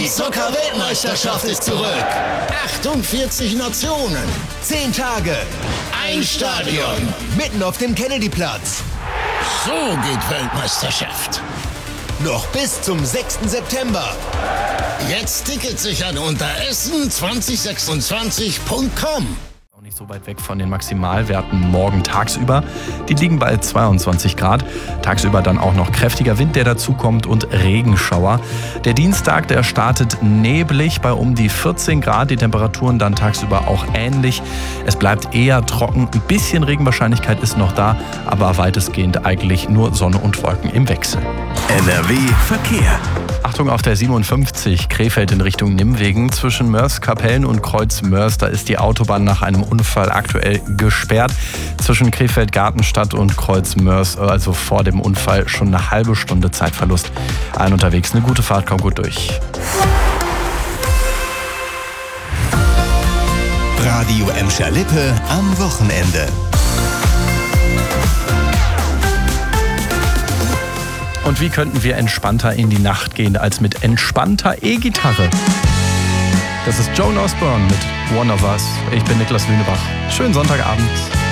Die Zucker-Weltmeisterschaft ist zurück. 48 Nationen, 10 Tage, ein Stadion, mitten auf dem Kennedyplatz. So geht Weltmeisterschaft. Noch bis zum 6. September. Jetzt Tickets sichern unter essen2026.com. Auch nicht so weit weg von den Maximalwerten morgen tagsüber. Die liegen bei 22 Grad. Tagsüber dann auch noch kräftiger Wind, der dazukommt, und Regenschauer. Der Dienstag, der startet neblig bei um die 14 Grad. Die Temperaturen dann tagsüber auch ähnlich. Es bleibt eher trocken. Ein bisschen Regenwahrscheinlichkeit ist noch da, aber weitestgehend eigentlich nur Sonne und Wolken im Wechsel. NRW Verkehr. Achtung auf der 57 Krefeld in Richtung Nimwegen. Zwischen Mörs-Kapellen und Kreuz-Mörs, da ist die Autobahn nach einem Unfall aktuell gesperrt. Zwischen Krefeld-Gartenstadt und Kreuz-Mörs, also vor dem Unfall, schon eine halbe Stunde Zeitverlust. Allen unterwegs eine gute Fahrt, kommt gut durch. Radio Emscher-Lippe am Wochenende. Und wie könnten wir entspannter in die Nacht gehen als mit entspannter E-Gitarre? Das ist Joan Osborne mit One of Us. Ich bin Niklas Lünebach. Schönen Sonntagabend.